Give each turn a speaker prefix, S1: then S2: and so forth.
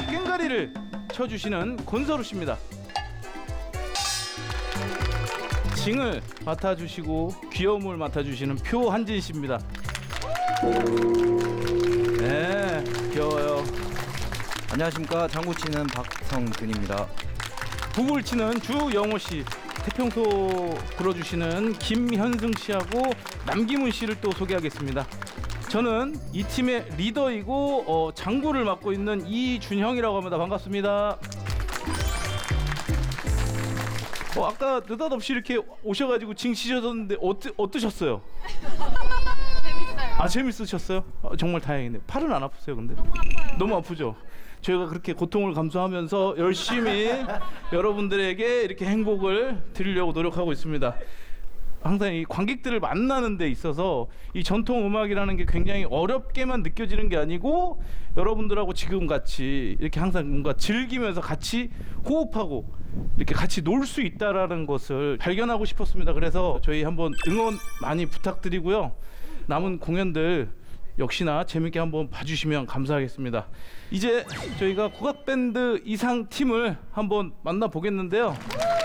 S1: 꽹가리를 쳐주시는 권서루 씨입니다. 징을 맡아주시고 귀여움을 맡아주시는 표한진 씨입니다. 네, 귀여워요.
S2: 안녕하십니까. 장구 치는 박성근입니다.
S1: 북을 치는 주영호 씨, 태평소 불어주시는 김현승 씨하고 남기문 씨를 또 소개하겠습니다. 저는 이 팀의 리더이고 장구를 맡고 있는 이준형이라고 합니다. 반갑습니다. 아까 느닷없이 이렇게 오셔가지고 징 치셨는데 어떠셨어요?
S3: 재밌어요.
S1: 아, 재밌으셨어요? 정말 다행이네요. 팔은 안 아프세요, 근데?
S3: 너무 아파요.
S1: 너무 아프죠? 저희가 그렇게 고통을 감수하면서 열심히 여러분들에게 이렇게 행복을 드리려고 노력하고 있습니다. 항상 이 관객들을 만나는 데 있어서 이 전통 음악이라는 게 굉장히 어렵게만 느껴지는 게 아니고 여러분들하고 지금 같이 이렇게 항상 뭔가 즐기면서 같이 호흡하고 이렇게 같이 놀 수 있다라는 것을 발견하고 싶었습니다. 그래서 저희 한번 응원 많이 부탁드리고요. 남은 공연들 역시나 재밌게 한번 봐주시면 감사하겠습니다. 이제 저희가 국악밴드 이상 팀을 한번 만나보겠는데요.